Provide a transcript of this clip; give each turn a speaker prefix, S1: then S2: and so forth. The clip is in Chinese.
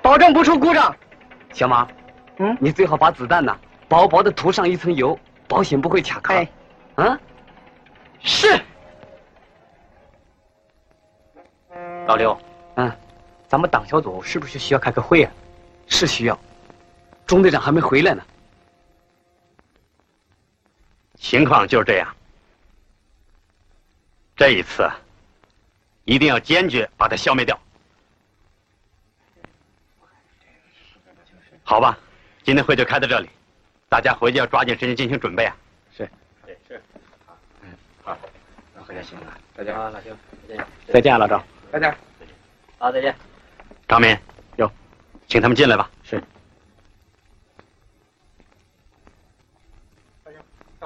S1: 保证不出故障。
S2: 小马，你最好把子弹呐薄薄的涂上一层油，保险不会卡壳。
S1: 哎，
S2: 啊，
S1: 是。
S3: 老刘，咱们党小组是不是需要开个会啊？
S2: 是需要。钟队长还没回来呢。
S4: 情况就是这样。这一次，一定要坚决把它消灭掉。好吧，今天会就开到这里，大家回去要抓紧时间进行准备啊。
S3: 是。
S4: 好，那回家行了。
S3: 再见啊，老兄。再见啊，老赵。
S1: 再见。
S3: 好，再见。
S4: 张明，请他们进来吧。